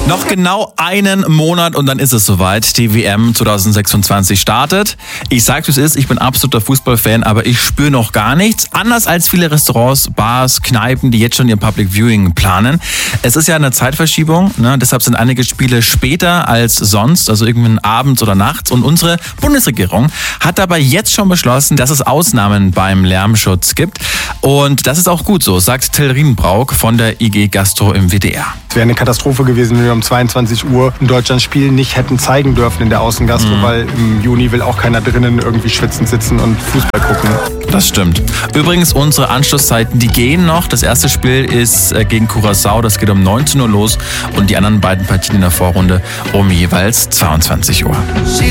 Noch genau einen Monat und dann ist es soweit. Die WM 2026 startet. Ich sag's, wie es ist, ich bin absoluter Fußballfan, aber ich spüre noch gar nichts. Anders als viele Restaurants, Bars, Kneipen, die jetzt schon ihr Public Viewing planen. Es ist ja eine Zeitverschiebung, ne? Deshalb sind einige Spiele später als sonst, also irgendwann abends oder nachts. Und unsere Bundesregierung hat dabei jetzt schon beschlossen, dass es Ausnahmen beim Lärmschutz gibt. Und das ist auch gut so, sagt Till Riedenbrauch von der IG Gastro im WDR. Es wäre eine Katastrophe gewesen, wenn wir um 22 Uhr in Deutschland Spiel nicht hätten zeigen dürfen in der Außengastro, weil im Juni will auch keiner drinnen irgendwie schwitzend sitzen und Fußball gucken. Das stimmt. Übrigens, unsere Anschlusszeiten, die gehen noch. Das erste Spiel ist gegen Curaçao, das geht um 19 Uhr los und die anderen beiden Partien in der Vorrunde um jeweils 22 Uhr.